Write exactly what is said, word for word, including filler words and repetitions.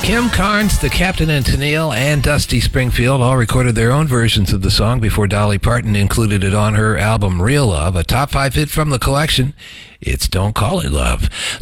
Kim Carnes, the Captain and Tennille, and Dusty Springfield all recorded their own versions of the song before Dolly Parton included it on her album Real Love, a top five hit from the collection. It's Don't Call It Love.